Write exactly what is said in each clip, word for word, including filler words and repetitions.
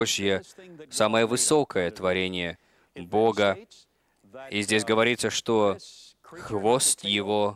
Божье, самое высокое творение Бога. И здесь говорится, что хвост его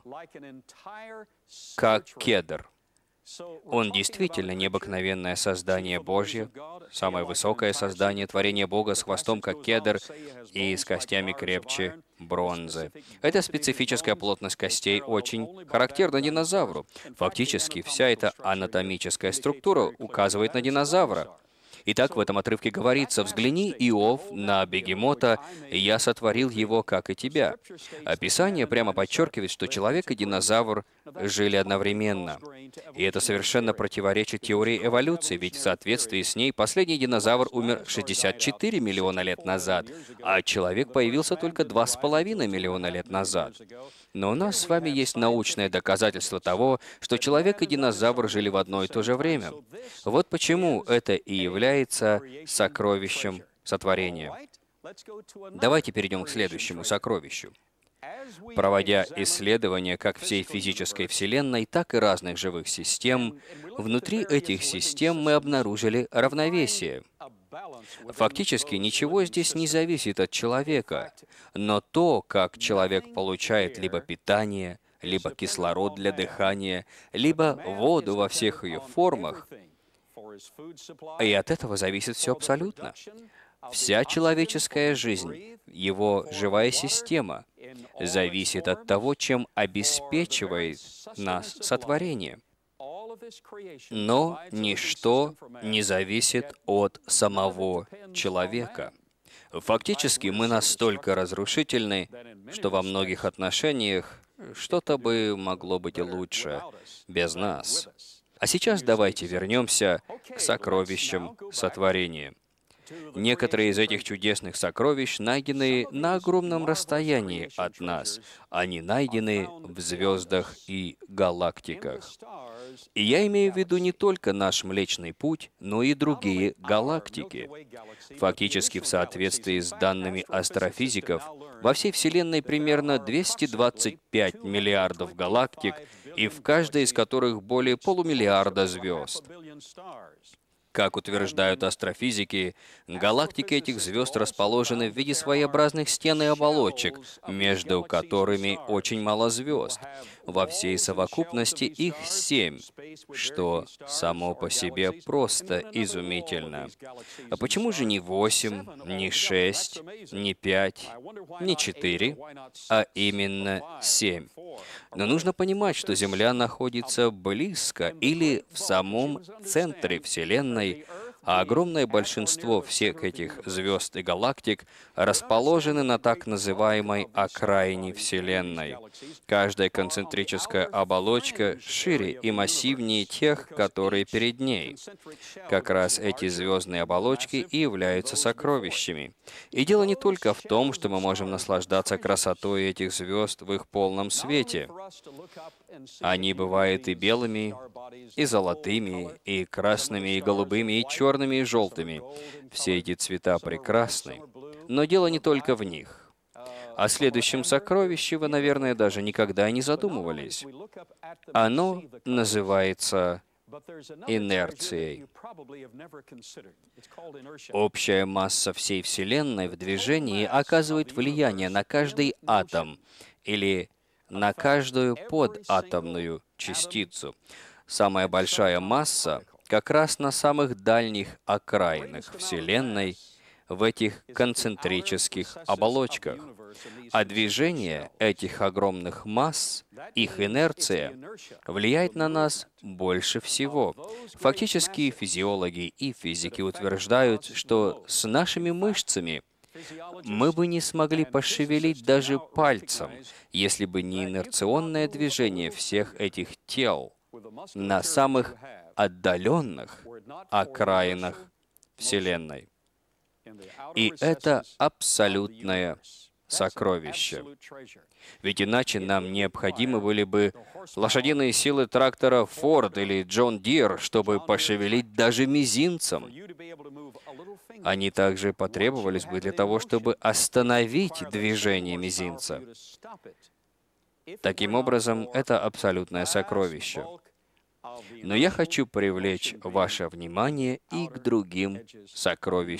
как кедр. Он действительно необыкновенное создание Божье, самое высокое создание, творение Бога с хвостом, как кедр, и с костями крепче бронзы. Эта специфическая плотность костей очень характерна динозавру. Фактически, вся эта анатомическая структура указывает на динозавра. Итак, в этом отрывке говорится: «Взгляни, Иов, на бегемота, и я сотворил его, как и тебя». Описание прямо подчеркивает, что человек и динозавр жили одновременно. И это совершенно противоречит теории эволюции, ведь в соответствии с ней последний динозавр умер шестьдесят четыре миллиона лет назад, а человек появился только два с половиной миллиона лет назад. Но у нас с вами есть научное доказательство того, что человек и динозавр жили в одно и то же время. Вот почему это и является сокровищем сотворения. Давайте перейдем к следующему сокровищу. Проводя исследования как всей физической Вселенной, так и разных живых систем, внутри этих систем мы обнаружили равновесие. Фактически ничего здесь не зависит от человека, но то, как человек получает либо питание, либо кислород для дыхания, либо воду во всех ее формах, и от этого зависит все абсолютно. Вся человеческая жизнь, его живая система, зависит от того, чем обеспечивает нас сотворение. Но ничто не зависит от самого человека. Фактически мы настолько разрушительны, что во многих отношениях что-то бы могло быть и лучше без нас. А сейчас давайте вернемся к сокровищам сотворения. Некоторые из этих чудесных сокровищ найдены на огромном расстоянии от нас. Они найдены в звездах и галактиках. И я имею в виду не только наш Млечный Путь, но и другие галактики. Фактически, в соответствии с данными астрофизиков, во всей Вселенной примерно двести двадцать пять миллиардов галактик, и в каждой из которых более полумиллиарда звезд. Как утверждают астрофизики, галактики этих звезд расположены в виде своеобразных стен и оболочек, между которыми очень мало звезд. Во всей совокупности их семь, что само по себе просто изумительно. А почему же не восемь, не шесть, не пять, не четыре, а именно семь? Но нужно понимать, что Земля находится близко или в самом центре Вселенной, а огромное большинство всех этих звезд и галактик расположены на так называемой окраине Вселенной. Каждая концентрическая оболочка шире и массивнее тех, которые перед ней. Как раз эти звездные оболочки и являются сокровищами. И дело не только в том, что мы можем наслаждаться красотой этих звезд в их полном свете. Они бывают и белыми, и золотыми, и красными, и голубыми, и черными, и желтыми. Все эти цвета прекрасны. Но дело не только в них. О следующем сокровище вы, наверное, даже никогда не задумывались. Оно называется инерцией. Общая масса всей Вселенной в движении оказывает влияние на каждый атом или на каждую податомную частицу. Самая большая масса как раз на самых дальних окраинах Вселенной, в этих концентрических оболочках. А движение этих огромных масс, их инерция, влияет на нас больше всего. Фактически, физиологи и физики утверждают, что с нашими мышцами мы бы не смогли пошевелить даже пальцем, если бы не инерционное движение всех этих тел на самых отдаленных окраинах Вселенной. И это абсолютное сокровище. Ведь иначе нам необходимы были бы лошадиные силы трактора Ford или John Deere, чтобы пошевелить даже мизинцем. Они также потребовались бы для того, чтобы остановить движение мизинца. Таким образом, это абсолютное сокровище. Но я хочу привлечь ваше внимание и к другим сокровищам